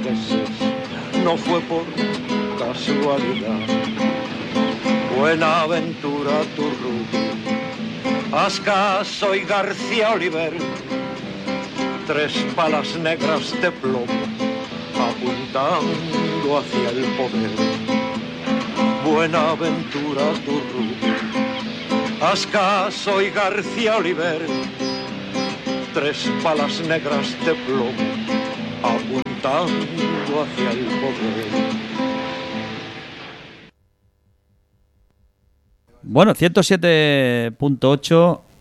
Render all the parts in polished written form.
meses, no fue por casualidad. Buenaventura Turruti, Ascaso y García Oliver, 3 palas negras de plomo apuntando hacia el poder. Buenaventura Turruti, Ascaso y García Oliver, 3 palas negras de plomo apuntando hacia el poder. Bueno, 107.8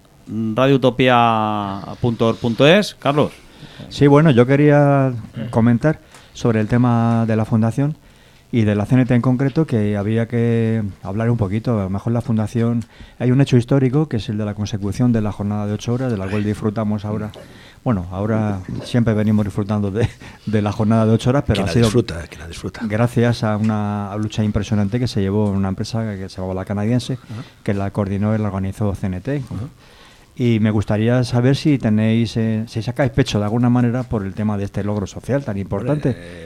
radioutopia.org.es. Carlos. Sí, bueno, yo quería comentar sobre el tema de la fundación y de la CNT en concreto, que había que hablar un poquito. A lo mejor la fundación, hay un hecho histórico que es el de la consecución de la jornada de 8 horas, de la cual disfrutamos ahora. Bueno, ahora siempre venimos disfrutando de la jornada de 8 horas, pero que la disfruta. Gracias a una lucha impresionante que se llevó en una empresa que se llamaba La Canadiense, que la coordinó y la organizó CNT. Y me gustaría saber si tenéis, si sacáis pecho de alguna manera por el tema de este logro social tan importante.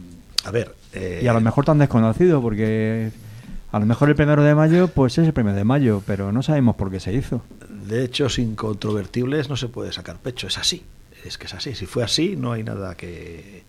Y a lo mejor tan desconocido, porque a lo mejor el 1 de mayo pues es el 1 de mayo, pero no sabemos por qué se hizo. De hechos incontrovertibles no se puede sacar pecho, es así, es que es así. Si fue así, no hay nada que...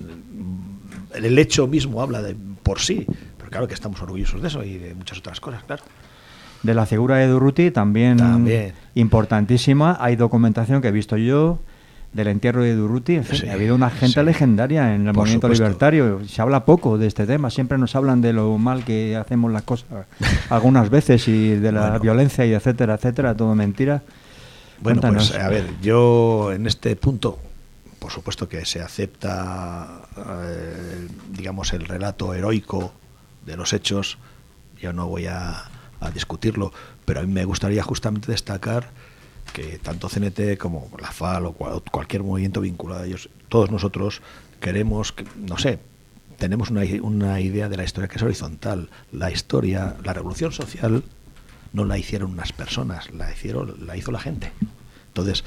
El hecho mismo habla por sí, pero claro que estamos orgullosos de eso y de muchas otras cosas, claro. De la figura de Durruti también importantísima. Hay documentación que he visto yo del entierro de Durruti. En fin, sí, ha habido una gente legendaria en el movimiento libertario. Se habla poco de este tema. Siempre nos hablan de lo mal que hacemos las cosas algunas veces y de la violencia y etcétera, etcétera. Todo mentira. Bueno, cuéntanos. Pues a ver, yo en este punto, por supuesto que se acepta, digamos, el relato heroico de los hechos. Yo no voy a discutirlo, pero a mí me gustaría justamente destacar que tanto CNT como la FAL o cualquier movimiento vinculado a ellos, todos nosotros queremos, no sé, tenemos una idea de la historia que es horizontal. La historia, la revolución social no la hicieron unas personas, la hizo la gente. Entonces,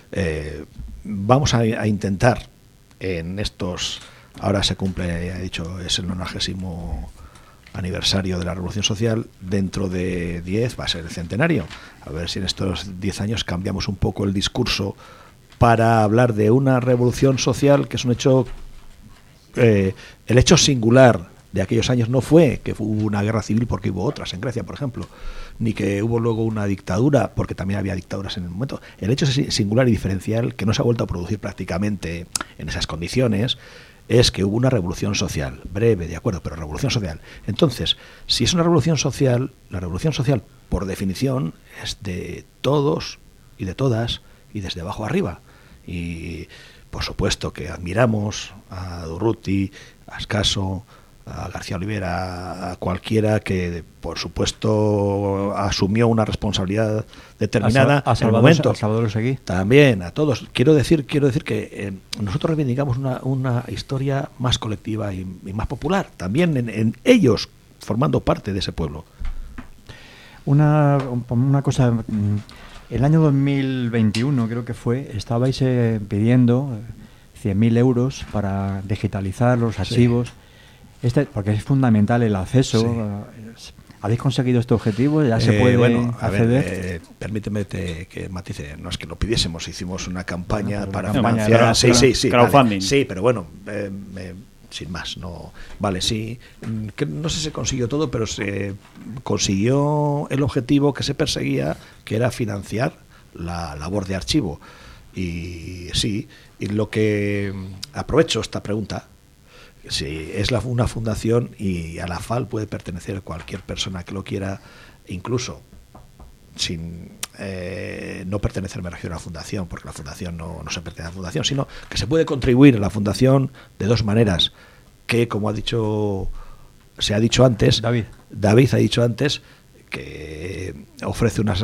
vamos a intentar en estos, ahora se cumple, ya he dicho, es el 90º aniversario de la Revolución Social, dentro de 10 va a ser el centenario. A ver si en estos 10 años cambiamos un poco el discurso para hablar de una revolución social que es un hecho, el hecho singular de aquellos años no fue que hubo una guerra civil porque hubo otras en Grecia, por ejemplo, ni que hubo luego una dictadura porque también había dictaduras en el momento. El hecho singular y diferencial que no se ha vuelto a producir prácticamente en esas condiciones es que hubo una revolución social, breve, de acuerdo, pero revolución social. Entonces, si es una revolución social, la revolución social, por definición, es de todos y de todas y desde abajo arriba. Y, por supuesto, que admiramos a Durruti, a Ascaso, a García Olivera, a cualquiera que, por supuesto, asumió una responsabilidad determinada en el momento. A Salvador Seguí. También, a todos. Quiero decir que nosotros reivindicamos una historia más colectiva y más popular, también en ellos, formando parte de ese pueblo. Una cosa, el año 2021 creo que fue, estabais pidiendo 100.000 euros para digitalizar los archivos. Porque es fundamental el acceso. Sí. ¿Habéis conseguido este objetivo? ¿Ya se puede acceder? Permíteme que matice. No es que lo pidiésemos, hicimos una campaña para financiar. Sí, crowdfunding. Vale. Sí, pero bueno, sin más. No, vale, sí. No sé si se consiguió todo, pero se consiguió el objetivo que se perseguía, que era financiar la labor de archivo. Y sí, y lo que aprovecho esta pregunta. Sí, es una fundación y a la FAL puede pertenecer cualquier persona que lo quiera, incluso sin no pertenecer, me refiero a la fundación, porque la fundación no se pertenece a la fundación, sino que se puede contribuir a la fundación de dos maneras, que como se ha dicho antes, David ha dicho antes, que ofrece una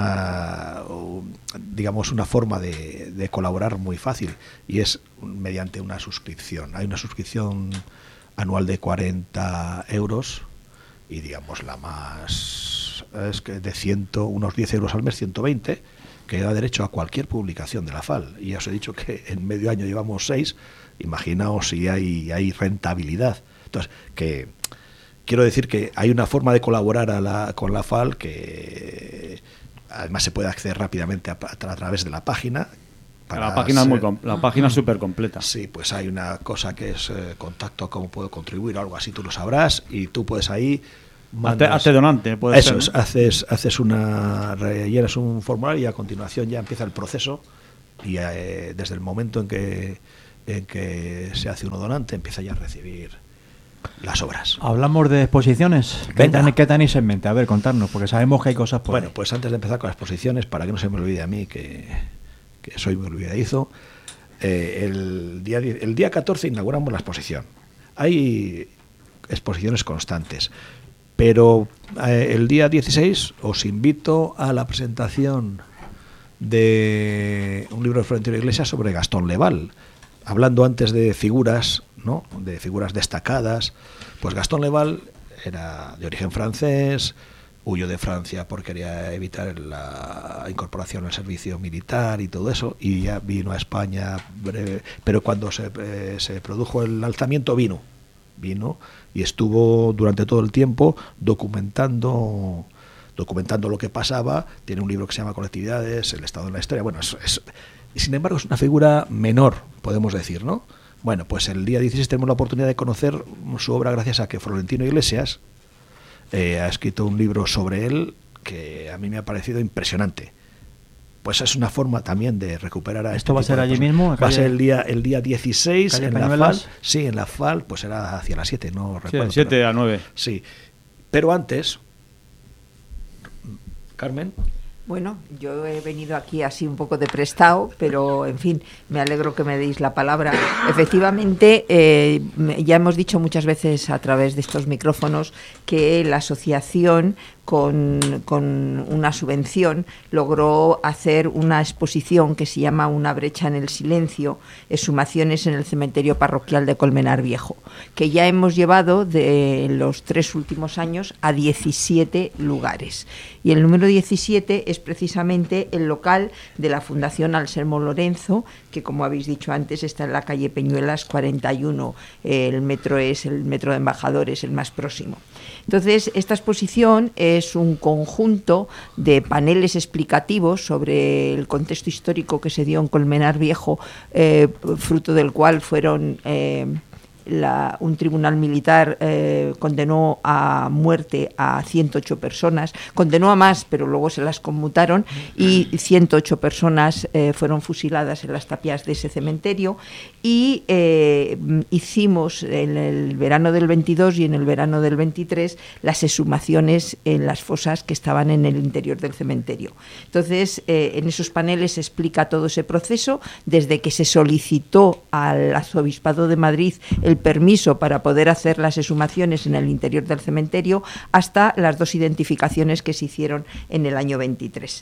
forma de colaborar muy fácil, y es mediante una suscripción. Hay una suscripción anual de 40 euros y digamos la más es que de unos 10 euros al mes, 120, que da derecho a cualquier publicación de la FAL. Y ya os he dicho que en medio año llevamos 6, imaginaos si hay rentabilidad. Entonces, que quiero decir que hay una forma de colaborar con la FAL que además se puede acceder rápidamente a través de la página. La página es súper completa. Sí, pues hay una cosa que es contacto, cómo puedo contribuir o algo así, tú lo sabrás, y tú puedes ahí... Hazte donante, puede ser, ¿no? Rellenas un formulario y a continuación ya empieza el proceso, y desde el momento en que se hace uno donante empieza ya a recibir las obras. Hablamos de exposiciones. ¿Qué tenéis en mente? A ver, contarnos, porque sabemos que hay cosas por ahí. Pues antes de empezar con las exposiciones, para que no se me olvide a mí, que soy muy olvidadizo, el día 14 inauguramos la exposición. Hay exposiciones constantes, pero el día 16 os invito a la presentación de un libro de Florentino Iglesias sobre Gastón Leval. Hablando antes de figuras, ¿no?, de figuras destacadas, pues Gastón Leval era de origen francés, huyó de Francia porque quería evitar la incorporación al servicio militar y todo eso, y ya vino a España breve, pero cuando se produjo el alzamiento vino y estuvo durante todo el tiempo documentando lo que pasaba. Tiene un libro que se llama Colectividades, el Estado en la Historia. Bueno, sin embargo es una figura menor, podemos decir, ¿no? Bueno, pues el día 16 tenemos la oportunidad de conocer su obra gracias a que Florentino Iglesias ha escrito un libro sobre él que a mí me ha parecido impresionante. Pues es una forma también de recuperar a ¿Esto va a ser allí mismo? Va a ser el día 16 en la FAL. Sí, en la FAL, pues era hacia las 7, no recuerdo. 7 a 9. Sí, pero antes, Carmen. Bueno, yo he venido aquí así un poco de prestado, pero en fin, me alegro que me deis la palabra. Efectivamente, ya hemos dicho muchas veces a través de estos micrófonos que la asociación con una subvención logró hacer una exposición que se llama Una brecha en el silencio, exhumaciones en el cementerio parroquial de Colmenar Viejo, que ya hemos llevado de los 3 últimos años a 17 lugares. Y el número 17 es precisamente el local de la Fundación Anselmo Lorenzo, que como habéis dicho antes está en la calle Peñuelas 41, el metro de Embajadores, el más próximo. Entonces, esta exposición es un conjunto de paneles explicativos sobre el contexto histórico que se dio en Colmenar Viejo, fruto del cual fueron... un tribunal militar condenó a muerte a 108 personas, condenó a más, pero luego se las conmutaron, y 108 personas fueron fusiladas en las tapias de ese cementerio. Y hicimos en el verano del 22 y en el verano del 23 las exhumaciones en las fosas que estaban en el interior del cementerio. Entonces, en esos paneles se explica todo ese proceso, desde que se solicitó al Arzobispado de Madrid el permiso para poder hacer las exhumaciones en el interior del cementerio, hasta las 2 identificaciones que se hicieron en el año 23.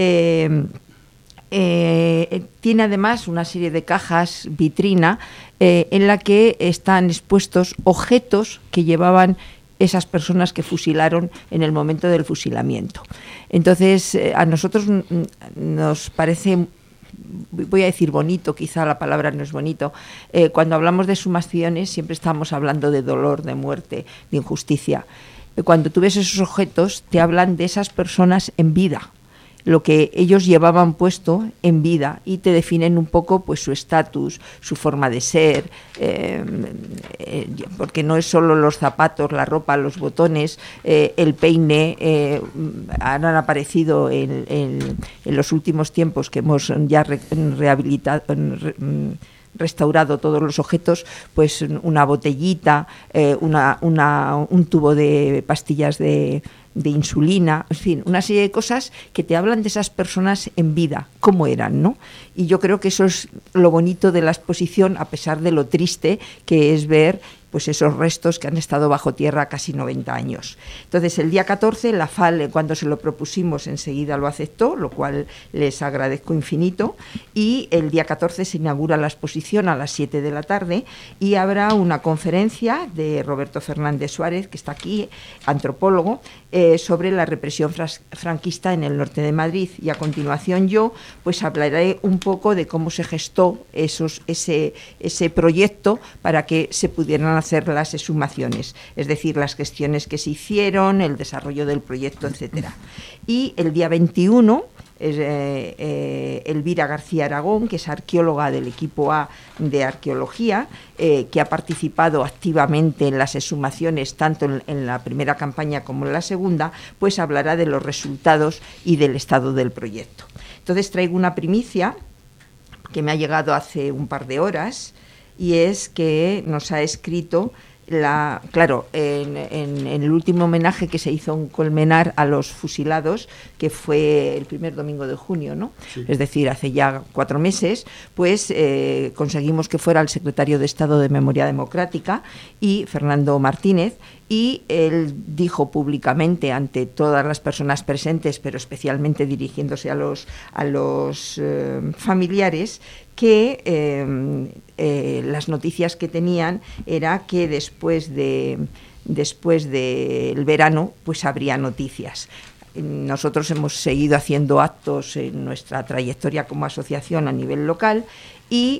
Tiene además una serie de cajas vitrina en la que están expuestos objetos que llevaban esas personas que fusilaron en el momento del fusilamiento. Entonces, a nosotros nos parece, voy a decir bonito, quizá la palabra no es bonito, cuando hablamos de exhumaciones siempre estamos hablando de dolor, de muerte, de injusticia. Cuando tú ves esos objetos, te hablan de esas personas en vida, lo que ellos llevaban puesto en vida, y te definen un poco pues su estatus, su forma de ser, porque no es solo los zapatos, la ropa, los botones, el peine. Han aparecido en los últimos tiempos que hemos ya restaurado todos los objetos, pues una botellita, un tubo de pastillas de insulina, en fin, una serie de cosas que te hablan de esas personas en vida, cómo eran, ¿no? Y yo creo que eso es lo bonito de la exposición, a pesar de lo triste que es ver pues esos restos que han estado bajo tierra casi 90 años. Entonces, el día 14, la FAL, cuando se lo propusimos, enseguida lo aceptó, lo cual les agradezco infinito, y el día 14 se inaugura la exposición a las 7 de la tarde y habrá una conferencia de Roberto Fernández Suárez, que está aquí, antropólogo, sobre la represión franquista en el norte de Madrid, y a continuación yo pues hablaré un poco de cómo se gestó ese proyecto para que se pudieran hacer las exhumaciones, es decir, las gestiones que se hicieron, el desarrollo del proyecto, etcétera. Y el día 21 Elvira García Aragón, que es arqueóloga del equipo A de arqueología, que ha participado activamente en las exhumaciones tanto en la primera campaña como en la segunda, pues hablará de los resultados y del estado del proyecto. Entonces traigo una primicia que me ha llegado hace un par de horas, y es que nos ha escrito claro, en el último homenaje que se hizo en Colmenar a los fusilados, que fue el primer domingo de junio, ¿no? Sí. Es decir, hace ya 4 meses, pues conseguimos que fuera el secretario de Estado de Memoria Democrática, y Fernando Martínez, y él dijo públicamente ante todas las personas presentes, pero especialmente dirigiéndose a los familiares, que las noticias que tenían era que después del verano pues habría noticias. Nosotros hemos seguido haciendo actos en nuestra trayectoria como asociación a nivel local, y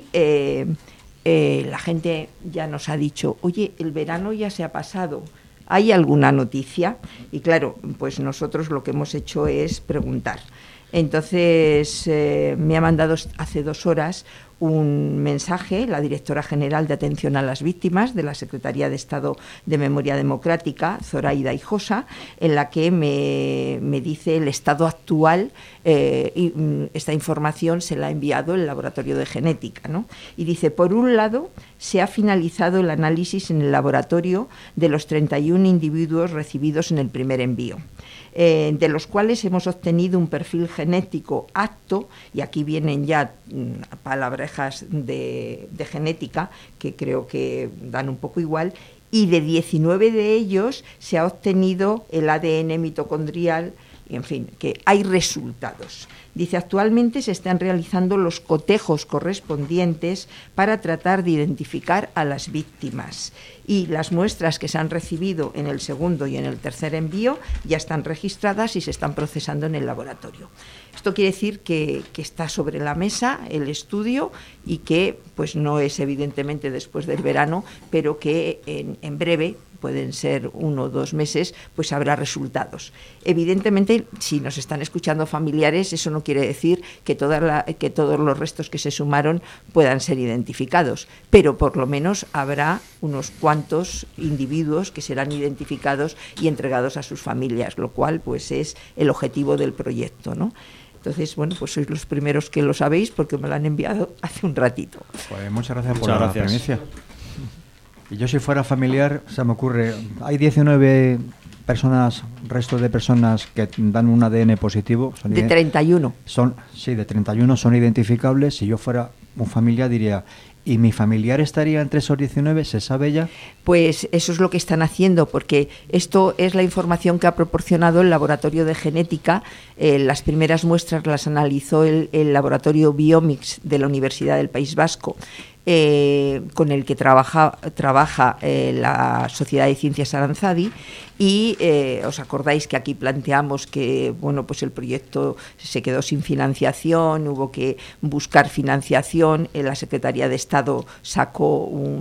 la gente ya nos ha dicho, oye, el verano ya se ha pasado, ¿hay alguna noticia? Y claro, pues nosotros lo que hemos hecho es preguntar. Entonces me ha mandado hace 2 horas un mensaje la directora general de Atención a las Víctimas de la Secretaría de Estado de Memoria Democrática, Zoraida Hijosa, en la que me dice el estado actual, y esta información se la ha enviado el laboratorio de genética, ¿no? Y dice, por un lado, se ha finalizado el análisis en el laboratorio de los 31 individuos recibidos en el primer envío, de los cuales hemos obtenido un perfil genético apto, y aquí vienen ya palabrejas de genética que creo que dan un poco igual, y de 19 de ellos se ha obtenido el ADN mitocondrial, y en fin, que hay resultados. Dice, actualmente se están realizando los cotejos correspondientes para tratar de identificar a las víctimas, y las muestras que se han recibido en el segundo y en el tercer envío ya están registradas y se están procesando en el laboratorio. Esto quiere decir que está sobre la mesa el estudio, y que pues no es evidentemente después del verano, pero que en breve, pueden ser 1 o 2 meses, pues habrá resultados. Evidentemente, si nos están escuchando familiares, eso no quiere decir que todos los restos que se sumaron puedan ser identificados, pero por lo menos habrá unos cuantos individuos que serán identificados y entregados a sus familias, lo cual pues es el objetivo del proyecto, ¿no? Entonces, bueno, pues sois los primeros que lo sabéis porque me lo han enviado hace un ratito. Pues muchas gracias por la primicia. Y yo, si fuera familiar, se me ocurre, hay 19 personas, restos de personas que dan un ADN positivo. De 31. Sí, de 31 son identificables. Si yo fuera un familiar diría, ¿y mi familiar estaría entre esos 19? ¿Se sabe ya? Pues eso es lo que están haciendo, porque esto es la información que ha proporcionado el laboratorio de genética. Las primeras muestras las analizó el laboratorio Biomics de la Universidad del País Vasco, con el que trabaja la Sociedad de Ciencias Aranzadi, y os acordáis que aquí planteamos que bueno, pues el proyecto se quedó sin financiación, hubo que buscar financiación, la Secretaría de Estado sacó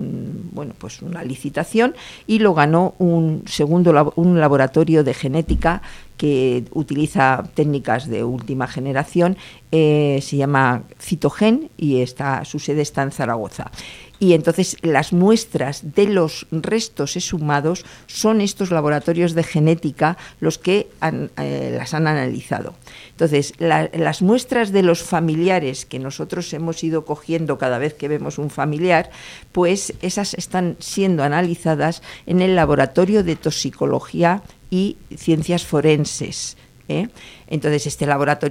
una licitación y lo ganó un laboratorio de genética que utiliza técnicas de última generación, se llama Citogen, y su sede está en Zaragoza. Y entonces las muestras de los restos exhumados son estos laboratorios de genética los que las han analizado. Entonces, las muestras de los familiares que nosotros hemos ido cogiendo cada vez que vemos un familiar, pues esas están siendo analizadas en el laboratorio de toxicología y ciencias forenses, ¿eh? Entonces, este laboratorio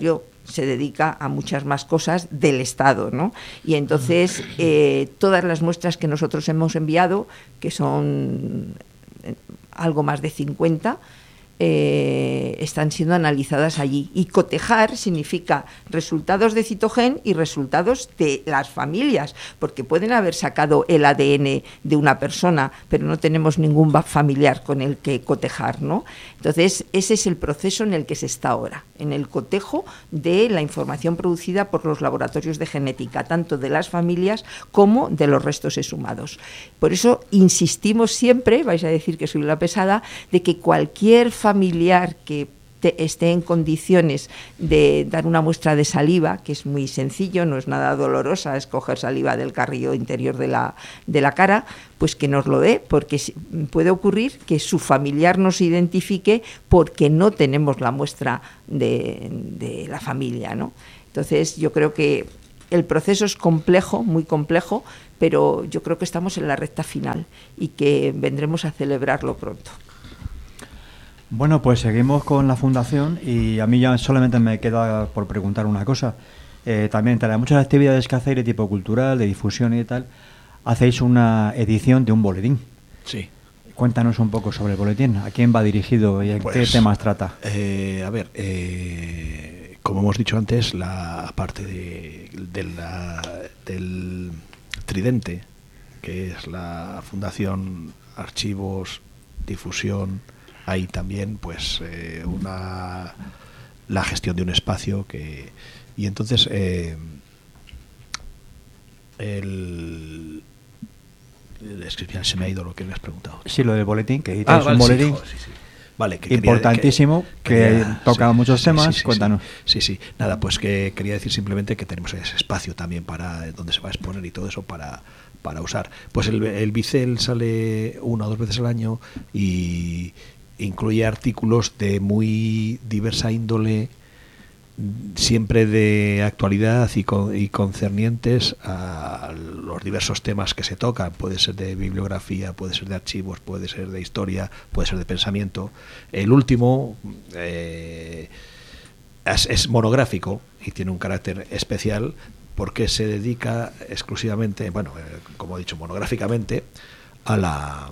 se dedica a muchas más cosas del Estado, ¿no? Y entonces todas las muestras que nosotros hemos enviado, que son algo más de 50, están siendo analizadas allí. Y cotejar significa resultados de Citogen y resultados de las familias, porque pueden haber sacado el ADN de una persona, pero no tenemos ningún familiar con el que cotejar, ¿no? Entonces, ese es el proceso en el que se está ahora, en el cotejo de la información producida por los laboratorios de genética, tanto de las familias como de los restos exhumados. Por eso insistimos siempre, vais a decir que soy la pesada, de que cualquier familiar que esté en condiciones de dar una muestra de saliva, que es muy sencillo, no es nada dolorosa escoger saliva del carrillo interior de la cara, pues que nos lo dé, porque puede ocurrir que su familiar nos identifique porque no tenemos la muestra de la familia, ¿no? Entonces yo creo que el proceso es complejo, muy complejo, pero yo creo que estamos en la recta final y que vendremos a celebrarlo pronto. Bueno, pues seguimos con la fundación y a mí ya solamente me queda por preguntar una cosa. También entre las muchas actividades que hacéis de tipo cultural, de difusión y tal, hacéis una edición de un boletín. Sí. Cuéntanos un poco sobre el boletín. ¿A quién va dirigido y en qué temas trata? A ver, como hemos dicho antes, la parte del Tridente, que es la Fundación Archivos, Difusión, hay también pues la gestión de un espacio y entonces se me ha ido lo que me has preguntado. Sí, lo del boletín, que editáis un boletín. Sí. Vale, que importantísimo, que toca muchos temas. Cuéntanos. Sí. Nada, pues que quería decir simplemente que tenemos ese espacio también para donde se va a exponer y todo eso para usar. Pues el Bicel sale 1 o 2 veces al año y incluye artículos de muy diversa índole, siempre de actualidad y concernientes a los diversos temas que se tocan. Puede ser de bibliografía, puede ser de archivos, puede ser de historia, puede ser de pensamiento. El último es monográfico y tiene un carácter especial porque se dedica exclusivamente, como he dicho, monográficamente a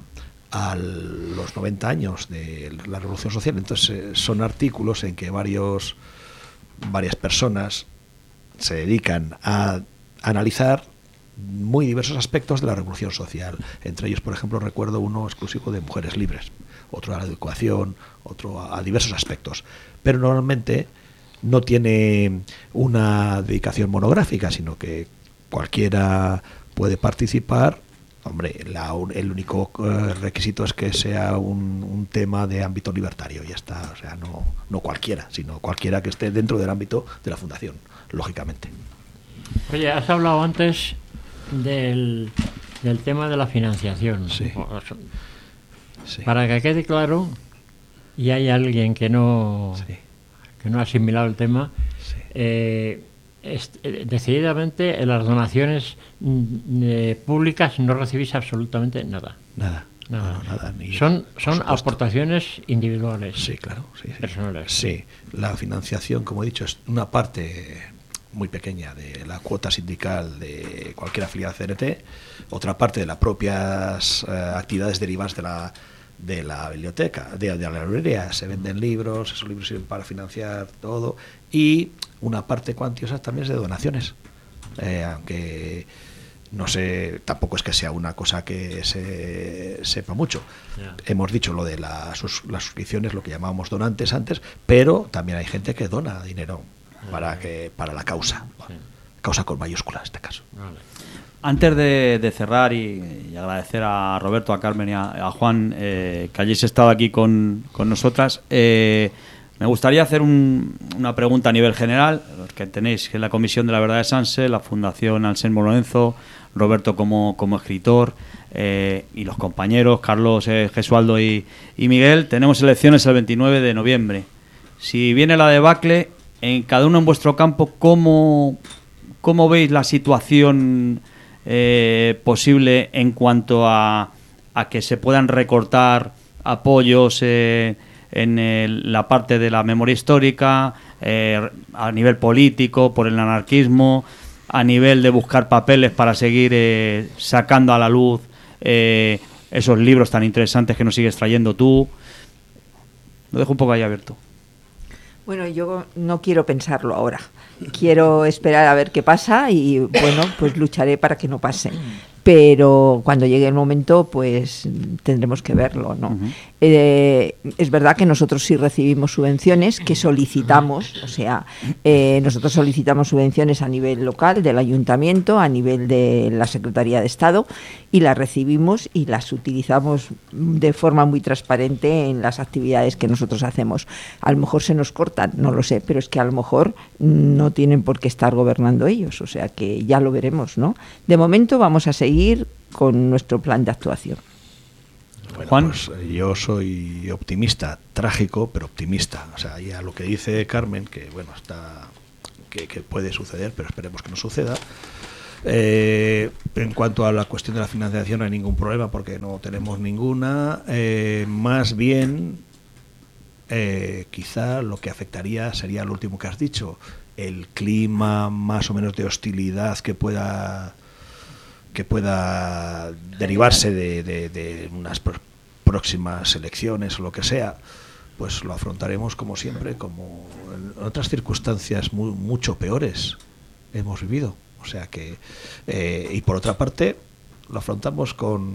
los 90 años de la Revolución Social. Entonces son artículos en que varias personas se dedican a analizar muy diversos aspectos de la Revolución Social. Entre ellos, por ejemplo, recuerdo uno exclusivo de mujeres libres, otro a la educación, otro a diversos aspectos. Pero normalmente no tiene una dedicación monográfica, sino que cualquiera puede participar. Hombre, el único requisito es que sea un tema de ámbito libertario, ya está. O sea, no cualquiera, sino cualquiera que esté dentro del ámbito de la fundación, lógicamente. Oye, has hablado antes del tema de la financiación. Sí. Para que quede claro, y hay alguien que no ha asimilado el tema, decididamente en las donaciones públicas no recibís absolutamente nada. Nada. Son aportaciones individuales. Sí, claro. Personales. Sí, la financiación, como he dicho, es una parte muy pequeña de la cuota sindical de cualquier afiliado a CNT, otra parte de las propias actividades derivadas de la biblioteca, de la librería. Se venden libros, esos libros sirven para financiar todo, y una parte cuantiosa también es de donaciones, aunque no sé, tampoco es que sea una cosa que se sepa mucho. Hemos dicho lo de las suscripciones, lo que llamábamos donantes antes, pero también hay gente que dona dinero para la causa, causa con mayúscula en este caso. Antes de cerrar y agradecer a Roberto, a Carmen y a Juan que hayáis estado aquí con nosotras, me gustaría hacer una pregunta a nivel general. Los que tenéis que la Comisión de la Verdad de Sanse, la Fundación Anselmo Lorenzo, Roberto como escritor, y los compañeros Carlos, Gesualdo y Miguel, tenemos elecciones el 29 de noviembre. Si viene la debacle, en cada uno en vuestro campo, ¿cómo veis la situación posible en cuanto a que se puedan recortar apoyos la parte de la memoria histórica, a nivel político, por el anarquismo, a nivel de buscar papeles para seguir sacando a la luz esos libros tan interesantes que nos sigues trayendo tú. Lo dejo un poco ahí abierto. Bueno, yo no quiero pensarlo ahora. Quiero esperar a ver qué pasa y, bueno, pues lucharé para que no pase. Pero cuando llegue el momento, pues tendremos que verlo, ¿no? Uh-huh. Es verdad que nosotros sí recibimos subvenciones que solicitamos, o sea, nosotros solicitamos subvenciones a nivel local, del ayuntamiento, a nivel de la Secretaría de Estado, y las recibimos y las utilizamos de forma muy transparente en las actividades que nosotros hacemos. A lo mejor se nos cortan, no lo sé, pero es que a lo mejor no tienen por qué estar gobernando ellos, o sea que ya lo veremos, ¿no? De momento vamos a seguir con nuestro plan de actuación. Bueno, Juan. pues yo soy optimista, trágico, pero optimista. O sea, ya lo que dice Carmen, que bueno, que puede suceder, pero esperemos que no suceda. En cuanto a la cuestión de la financiación, no hay ningún problema porque no tenemos ninguna. Más bien, quizá lo que afectaría sería lo último que has dicho, el clima más o menos de hostilidad que pueda derivarse de unas próximas elecciones o lo que sea, pues lo afrontaremos como siempre, como en otras circunstancias mucho peores hemos vivido. O sea que, y por otra parte, lo afrontamos con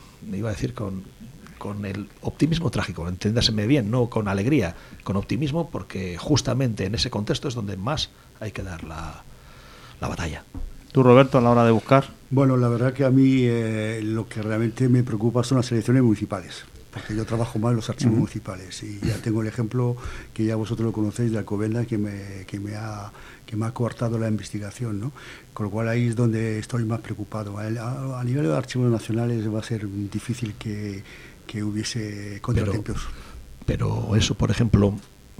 el optimismo trágico, entiéndaseme bien, no con alegría, con optimismo, porque justamente en ese contexto es donde más hay que dar la batalla. ¿Tú, Roberto, a la hora de buscar? Bueno, la verdad que a mí lo que realmente me preocupa son las elecciones municipales, porque yo trabajo más en los archivos municipales y ya tengo el ejemplo que ya vosotros lo conocéis de Alcobendas que me ha coartado la investigación, ¿no? Con lo cual ahí es donde estoy más preocupado. A nivel de archivos nacionales va a ser difícil que hubiese contratiempos. Pero eso, por ejemplo,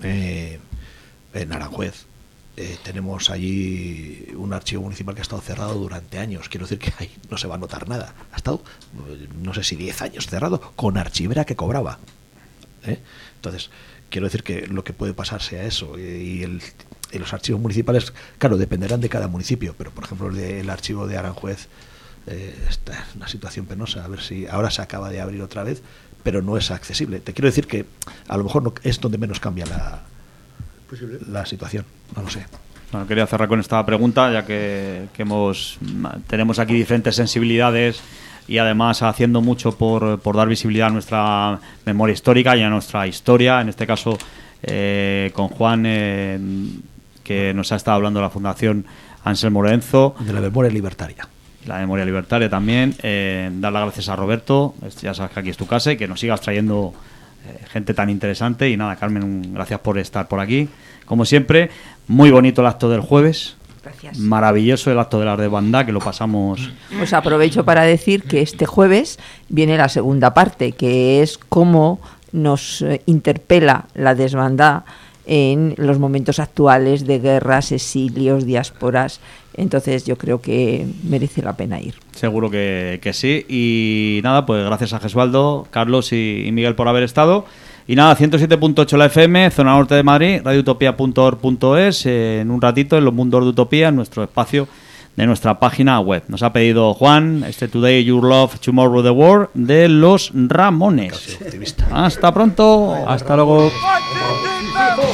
en Aranjuez tenemos allí un archivo municipal que ha estado cerrado durante años. Quiero decir que ahí no se va a notar nada. Ha estado, no sé si 10 años cerrado, con archivera que cobraba. Entonces, quiero decir que lo que puede pasar sea eso. Y los archivos municipales, claro, dependerán de cada municipio, pero por ejemplo el archivo de Aranjuez está en una situación penosa. A ver si ahora se acaba de abrir otra vez, pero no es accesible. Te quiero decir que a lo mejor no, es donde menos cambia la situación, no lo sé. Bueno, quería cerrar con esta pregunta, ya que tenemos aquí diferentes sensibilidades y además haciendo mucho por dar visibilidad a nuestra memoria histórica y a nuestra historia, en este caso con Juan, que nos ha estado hablando de la Fundación Anselmo Lorenzo. De la memoria libertaria. La memoria libertaria también. Dar las gracias a Roberto, ya sabes que aquí es tu casa y que nos sigas trayendo gente tan interesante. Y nada, Carmen, gracias por estar por aquí. Como siempre, muy bonito el acto del jueves. Gracias. Maravilloso el acto de la hermandad, que lo pasamos. Pues aprovecho para decir que este jueves viene la segunda parte, que es cómo nos interpela la desbandada en los momentos actuales de guerras, exilios, diásporas. Entonces yo creo que merece la pena ir. Seguro que sí. Y nada, pues gracias a Gesualdo, Carlos y Miguel por haber estado. Y nada, 107.8 la FM, zona norte de Madrid, radioutopía.org.es, en un ratito en los mundos de Utopía, en nuestro espacio de nuestra página web. Nos ha pedido Juan, Today Your Love, Tomorrow the World, de Los Ramones. Hasta pronto. Hasta luego.